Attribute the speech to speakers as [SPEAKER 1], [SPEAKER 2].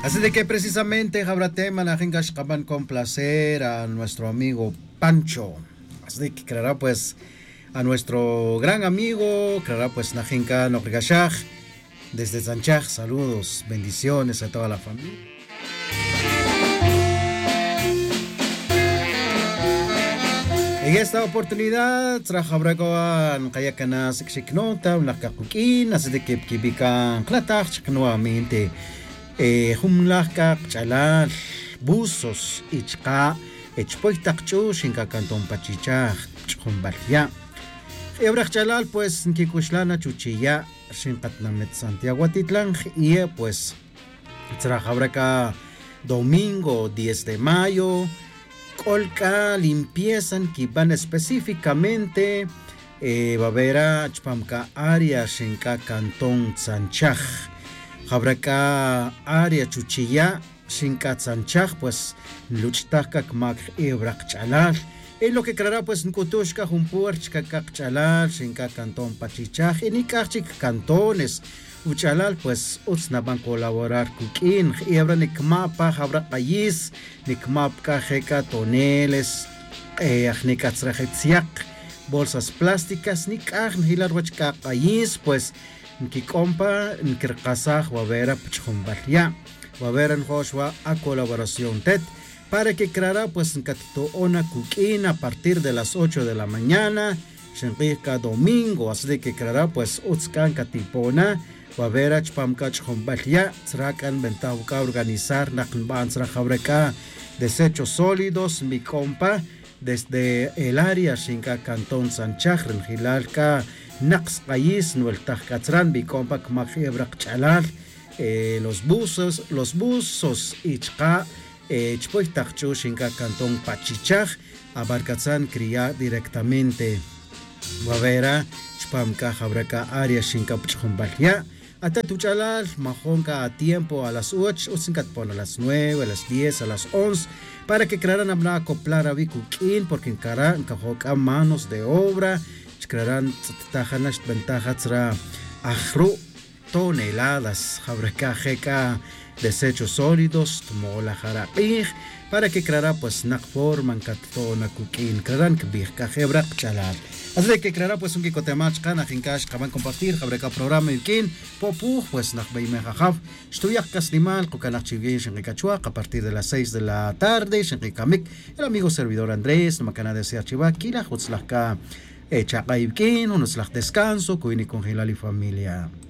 [SPEAKER 1] Así de que precisamente Jabratema Najengash Kaban con placer a nuestro amigo Pancho. Así de que creará pues a nuestro gran amigo, creará pues Najenka Nokrigashach desde Zanchaj. Saludos, bendiciones a toda la familia. En esta oportunidad trajabragoan kayakana siknota unakakukin, así de que kibikan klatach nuevamente humlaka chalal buzos ichqa echpoitaqchu shinka canton pachicha chumbalya ebrach chalal pues kikushlana chuchiya shinkatnamet Santiago Atitlán y pues trajabraca domingo 10 de mayo Colca limpiezan que van específicamente Babera Chpamka área Shenka Cantón Sanchaj Jabraca área Chuchilla Shenka Sanchaj pues Luchtaka Kmak Ebrak Chalal en lo que creará pues Nkutushka Humpuarchka Chalal Shenka Cantón Pachichaj en Ikachik Cantones Uchalal pues utsna van colaborar kukin hebra nikmapa habra país nikmapka jeka toneles ajnikatsrajetsiak bolsas plásticas nikaj hilar wachka país pues nkikompa nkirqasaj wabera puchumbalya wabera njoshwa a colaboración tet para que creará pues nkattoona kukin a partir de las 8 de la mañana shenqika domingo así de que creará pues utskan katipona Wabera chpamka chombalya trakan ventauka organizar naknban trajabreka desechos sólidos mi compa desde el área Shinka Cantón Sanchaj Rengilalka Nax País Nueltaj Katran mi compa Kmakebrak Chalal los buzos ichqa chpoitaqchu Shinka Cantón Pachichaj abarkatsan cría directamente Wabera chpamka jabreka área Shinka chombalya Hasta tu chalal, majonca a tiempo a las 8, o sin a las 9, a las 10, a las 11, para que crearan a acoplar a Bikukin, porque en Cajoca manos de obra, crearán tajanas ventajas a toneladas, jabreca jeca, desechos sólidos, tomo la jarapij, para que creará pues nakforman catona kukin, crearán que vieja jebra chalal. Así de que creará pues un kikotemach kana jinkash kaban compartir jabreca programa yukin popu pues nakbeime jajaf estuyak kasnimal kukanach chivien shenrikachua a partir de las 6 de la tarde shenrikamik el amigo servidor Andrés makana de Archiva kila hutzlaka chaqaibkin unoslak descanso kuini con hilal y familia.